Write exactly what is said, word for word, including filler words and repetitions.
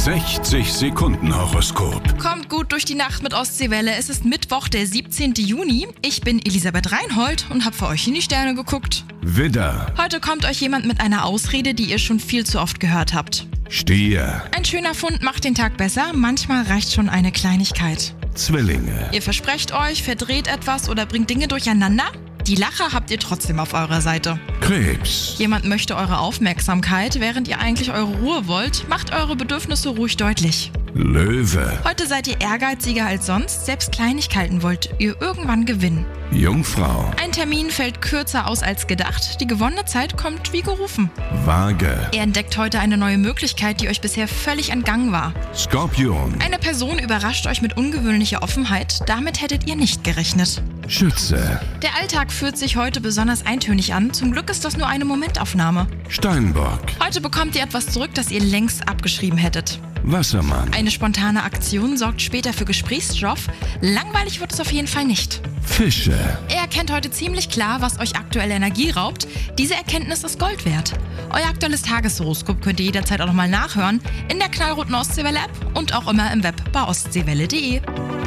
sechzig Sekunden Horoskop. Kommt gut durch die Nacht mit Ostseewelle. Es ist Mittwoch, der siebzehnten Juni. Ich bin Elisabeth Reinhold und habe für euch in die Sterne geguckt. Widder, Heute kommt euch jemand mit einer Ausrede, die ihr schon viel zu oft gehört habt. Stier, Ein schöner Fund macht den Tag besser. Manchmal reicht schon eine Kleinigkeit. Zwillinge, Ihr versprecht euch, verdreht etwas oder bringt Dinge durcheinander. Die Lacher habt ihr trotzdem auf eurer Seite. Krebs, Jemand möchte eure Aufmerksamkeit, während ihr eigentlich eure Ruhe wollt. Macht eure Bedürfnisse ruhig deutlich. Löwe, Heute seid ihr ehrgeiziger als sonst. Selbst Kleinigkeiten wollt ihr irgendwann gewinnen. Jungfrau, Ein Termin fällt kürzer aus als gedacht. Die gewonnene Zeit kommt wie gerufen. Waage, Ihr entdeckt heute eine neue Möglichkeit, die euch bisher völlig entgangen war. Skorpion, Eine Person überrascht euch mit ungewöhnlicher Offenheit. Damit hättet ihr nicht gerechnet. Schütze, Der Alltag fühlt sich heute besonders eintönig an. Zum Glück ist das nur eine Momentaufnahme. Steinbock, Heute bekommt ihr etwas zurück, das ihr längst abgeschrieben hättet. Wassermann, Eine spontane Aktion sorgt später für Gesprächsstoff. Langweilig wird es auf jeden Fall nicht. Fische, Ihr erkennt heute ziemlich klar, was euch aktuelle Energie raubt. Diese Erkenntnis ist Gold wert. Euer aktuelles Tageshoroskop könnt ihr jederzeit auch nochmal nachhören in der knallroten Ostseewelle-App und auch immer im Web bei ostseewelle punkt de.